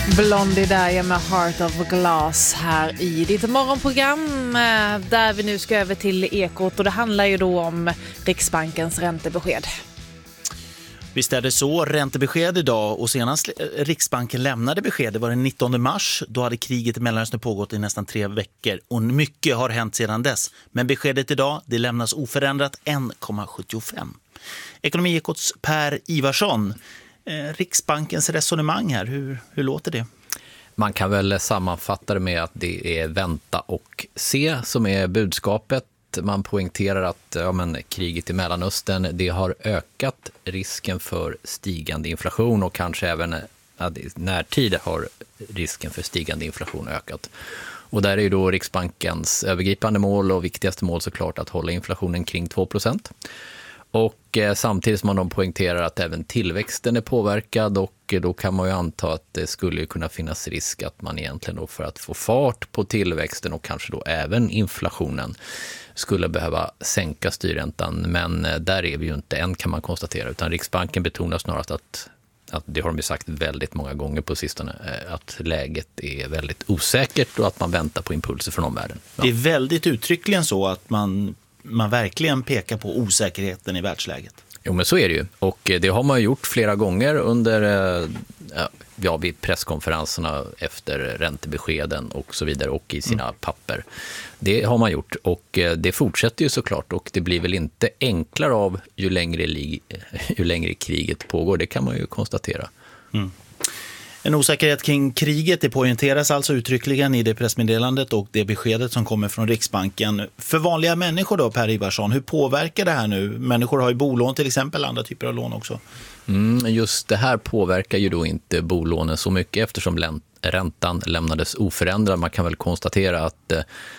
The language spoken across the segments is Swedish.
Blondie där med Heart of Glass här i ditt morgonprogram där vi nu ska över till Ekot, och det handlar ju då om Riksbankens räntebesked. Visst är det så, räntebesked idag, och senast Riksbanken lämnade besked, det var den 19 mars, då hade kriget i Mellanöstern pågått i nästan 3 veckor och mycket har hänt sedan dess. Men beskedet idag, det lämnas oförändrat 1,75. Ekonomiekots Per Ivarsson, Riksbankens resonemang här, hur låter det? Man kan väl sammanfatta det med att det är vänta och se som är budskapet. Man poängterar att kriget i Mellanöstern, det har ökat risken för stigande inflation, och kanske även i närtid har risken för stigande inflation ökat. Och där är ju då Riksbankens övergripande mål och viktigaste mål såklart att hålla inflationen kring 2%. Och samtidigt som man poängterar att även tillväxten är påverkad, och då kan man ju anta att det skulle kunna finnas risk att man egentligen då för att få fart på tillväxten och kanske då även inflationen skulle behöva sänka styrräntan. Men där är vi ju inte än, kan man konstatera, utan Riksbanken betonar snarast att det har de ju sagt väldigt många gånger på sistone, att läget är väldigt osäkert och att man väntar på impulser från omvärlden. Ja. Det är väldigt uttryckligen så att man verkligen pekar på osäkerheten i världsläget. Jo, men så är det ju. Och det har man gjort flera gånger under vid presskonferenserna efter räntebeskeden och så vidare, och i sina papper. Det har man gjort, och det fortsätter ju såklart, och det blir väl inte enklare av ju längre kriget pågår, det kan man ju konstatera. En osäkerhet kring kriget, det poängteras alltså uttryckligen i det pressmeddelandet och det beskedet som kommer från Riksbanken. För vanliga människor då, Per Ivarsson, hur påverkar det här nu? Människor har ju bolån till exempel, andra typer av lån också. Just det här påverkar ju då inte bolånen så mycket, eftersom räntan lämnades oförändrad. Man kan väl konstatera att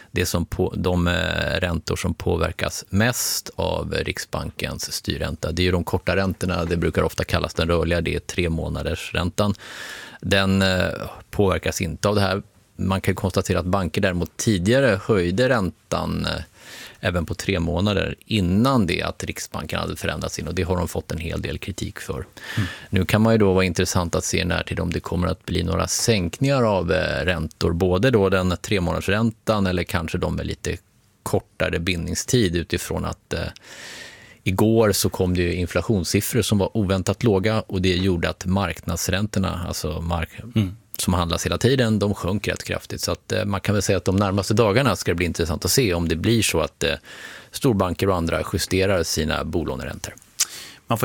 de räntor som påverkas mest av Riksbankens styrränta, det är ju de korta räntorna, det brukar ofta kallas den rörliga, det är 3 månaders räntan. Den påverkas inte av det här. Man kan konstatera att banker däremot tidigare höjde räntan även på 3 månader innan det att Riksbanken hade förändrat sin, och det har de fått en hel del kritik för. Nu kan man ju då vara intressant att se närtid om det kommer att bli några sänkningar av räntor, både då den 3-månadersräntan eller kanske de med lite kortare bindningstid, utifrån att igår så kom det ju inflationssiffror som var oväntat låga, och det gjorde att marknadsräntorna, alltså som handlas hela tiden, de sjönk rätt kraftigt. Så att man kan väl säga att de närmaste dagarna ska det bli intressant att se om det blir så att storbanker och andra justerar sina bolåneräntor.